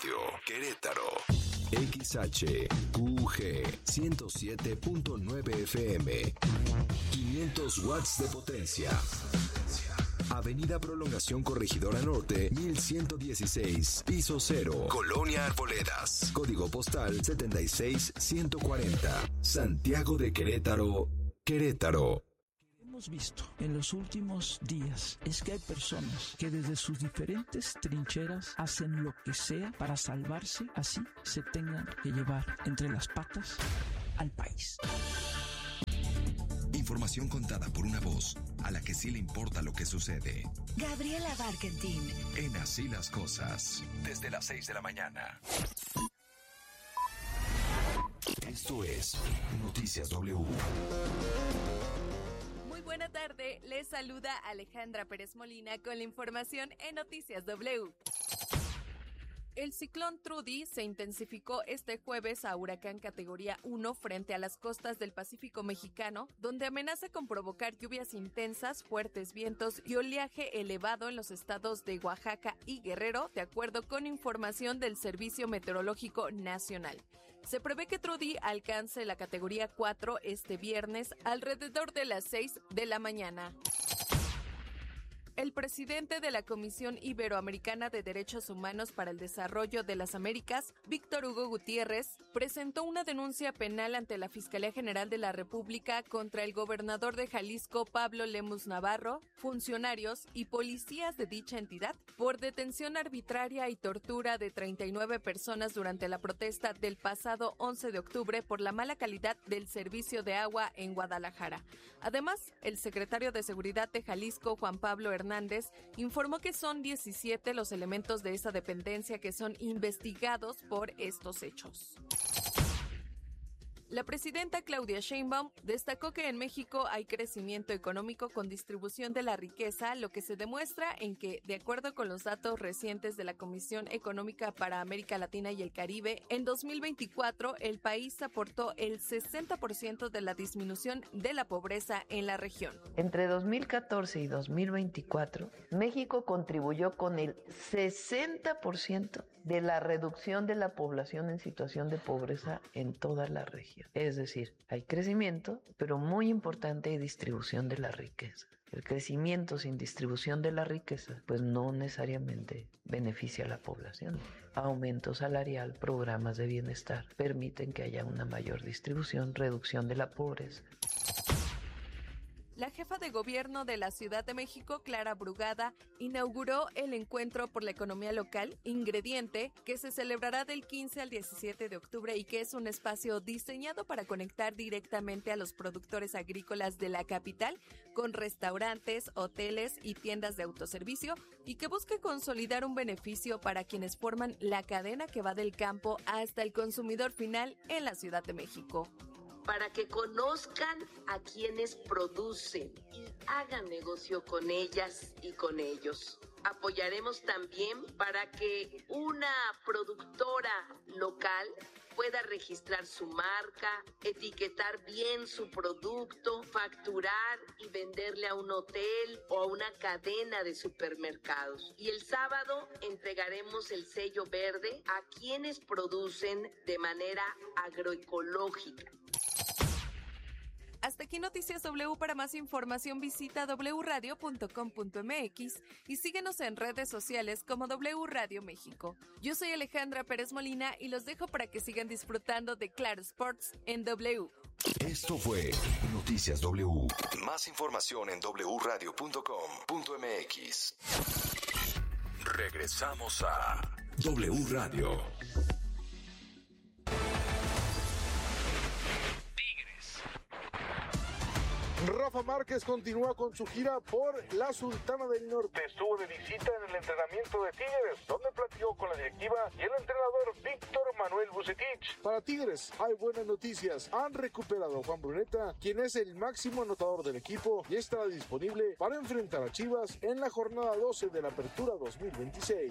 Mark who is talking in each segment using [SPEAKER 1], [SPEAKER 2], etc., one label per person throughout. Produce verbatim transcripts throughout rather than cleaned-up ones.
[SPEAKER 1] Radio, Querétaro. X H Q G ciento siete punto nueve F M. quinientos watts de potencia. Avenida Prolongación Corregidora Norte, mil ciento dieciséis, piso cero, Colonia Arboledas. Código postal setenta y seis ciento cuarenta. Santiago de Querétaro, Querétaro.
[SPEAKER 2] Hemos visto en los últimos días es que hay personas que desde sus diferentes trincheras hacen lo que sea para salvarse, así se tengan que llevar entre las patas al país.
[SPEAKER 1] Información contada por una voz a la que sí le importa lo que sucede.
[SPEAKER 3] Gabriela Barkentin.
[SPEAKER 1] En Así las Cosas, desde las seis de la mañana. Esto es Noticias W.
[SPEAKER 4] Buena tarde, les saluda Alejandra Pérez Molina con la información en Noticias W. El ciclón Trudy se intensificó este jueves a huracán categoría uno frente a las costas del Pacífico mexicano, donde amenaza con provocar lluvias intensas, fuertes vientos y oleaje elevado en los estados de Oaxaca y Guerrero, de acuerdo con información del Servicio Meteorológico Nacional. Se prevé que Trudy alcance la categoría cuatro este viernes alrededor de las seis de la mañana. El presidente de la Comisión Iberoamericana de Derechos Humanos para el Desarrollo de las Américas, Víctor Hugo Gutiérrez, presentó una denuncia penal ante la Fiscalía General de la República contra el gobernador de Jalisco, Pablo Lemus Navarro, funcionarios y policías de dicha entidad por detención arbitraria y tortura de treinta y nueve personas durante la protesta del pasado once de octubre por la mala calidad del servicio de agua en Guadalajara. Además, el secretario de Seguridad de Jalisco, Juan Pablo Hernández, Hernández informó que son diecisiete los elementos de esa dependencia que son investigados por estos hechos. La presidenta Claudia Sheinbaum destacó que en México hay crecimiento económico con distribución de la riqueza, lo que se demuestra en que, de acuerdo con los datos recientes de la Comisión Económica para América Latina y el Caribe, en dos mil veinticuatro el país aportó el sesenta por ciento de la disminución de la pobreza en la región.
[SPEAKER 5] Entre dos mil catorce y dos mil veinticuatro, México contribuyó con el sesenta por ciento de la reducción de la población en situación de pobreza en toda la región. Es decir, hay crecimiento, pero muy importante hay distribución de la riqueza. El crecimiento sin distribución de la riqueza, pues no necesariamente beneficia a la población. Aumento salarial, programas de bienestar, permiten que haya una mayor distribución, reducción de la pobreza.
[SPEAKER 4] La jefa de gobierno de la Ciudad de México, Clara Brugada, inauguró el Encuentro por la Economía Local, Ingrediente, que se celebrará del quince al diecisiete de octubre y que es un espacio diseñado para conectar directamente a los productores agrícolas de la capital con restaurantes, hoteles y tiendas de autoservicio y que busca consolidar un beneficio para quienes forman la cadena que va del campo hasta el consumidor final en la Ciudad de México.
[SPEAKER 6] Para que conozcan a quienes producen y hagan negocio con ellas y con ellos. Apoyaremos también para que una productora local pueda registrar su marca, etiquetar bien su producto, facturar y venderle a un hotel o a una cadena de supermercados. Y el sábado entregaremos el sello verde a quienes producen de manera agroecológica.
[SPEAKER 4] Hasta aquí Noticias W. Para más información visita doble u radio punto com punto m x y síguenos en redes sociales como W Radio México. Yo soy Alejandra Pérez Molina y los dejo para que sigan disfrutando de Claro Sports en W.
[SPEAKER 1] Esto fue Noticias W. Más información en doble u radio punto com punto m x. Regresamos a W Radio.
[SPEAKER 7] Rafa Márquez continúa con su gira por la Sultana del Norte. Estuvo de visita en el entrenamiento de Tigres, donde platicó con la directiva y el entrenador Víctor Manuel Vucetich. Para Tigres hay buenas noticias. Han recuperado a Juan Bruneta, quien es el máximo anotador del equipo y estará disponible para enfrentar a Chivas en la jornada doce de la Apertura dos mil veintiséis.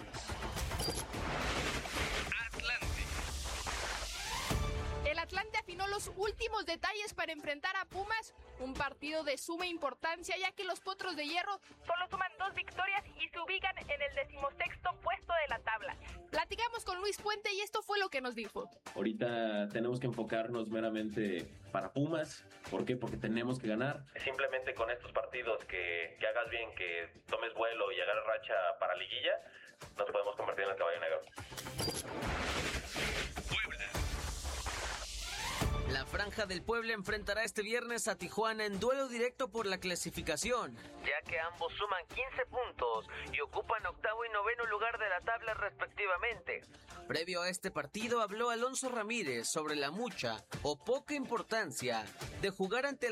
[SPEAKER 8] El Atlante afinó los últimos detalles para enfrentar a Pumas, un partido de suma importancia ya que los Potros de Hierro solo suman dos victorias y se ubican en el decimosexto puesto de la tabla. Platicamos con Luis Luis Puente y esto fue lo que nos dijo.
[SPEAKER 9] Ahorita tenemos que enfocarnos meramente para Pumas. ¿Por qué? Porque tenemos que ganar.
[SPEAKER 10] Simplemente con estos partidos que, que hagas bien, que tomes vuelo y agarres racha para liguilla, nos podemos convertir en el caballo negro.
[SPEAKER 11] La Franja del Puebla enfrentará este viernes a Tijuana en duelo directo por la clasificación, ya que ambos suman quince puntos y ocupan octavo y noveno lugar de la tabla respectivamente. Previo a este partido habló Alonso Ramírez sobre la mucha o poca importancia de jugar ante